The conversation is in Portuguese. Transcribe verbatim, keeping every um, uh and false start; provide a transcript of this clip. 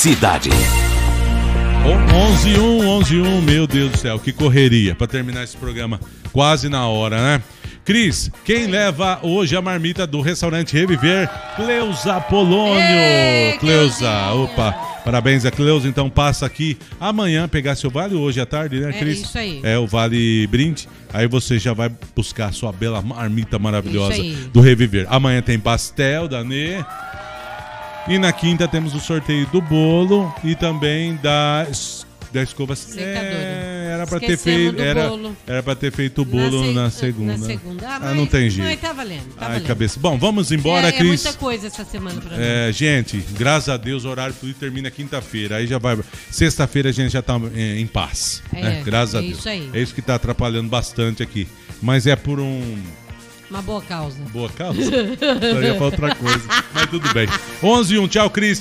Cidade. onze e um, onze e um, meu Deus do céu, que correria para terminar esse programa quase na hora, né? Cris, quem leva hoje a marmita do restaurante Reviver? Cleusa Polônio. Ei, Cleusa, opa, parabéns a Cleusa. Então passa aqui amanhã pegar seu vale hoje à tarde, né, Cris? É isso aí. É o Vale Brinde. Aí você já vai buscar a sua bela marmita maravilhosa Isso aí. do Reviver. Amanhã tem pastel da Nê. E na quinta temos o sorteio do bolo e também da, da escova Secadora. É, era para ter Esquecemos feito do era, bolo. era para ter feito o bolo na, Na se- se- segunda. Na segunda. Ah, Ah, mas- não tem jeito. Mas tá valendo, tá Ai, valendo. cabeça. Bom, vamos embora, é, é Cris. muita coisa essa semana pra nós. É, gente, graças a Deus o horário tudo termina quinta-feira. Aí já vai. Sexta-feira a gente já tá é, em paz. É, né? Graças a é Deus. isso aí. É isso que tá atrapalhando bastante aqui. Mas é por um. Uma boa causa. Boa causa? Só ia pra outra coisa. Mas tudo bem. onze e um, tchau, Cris.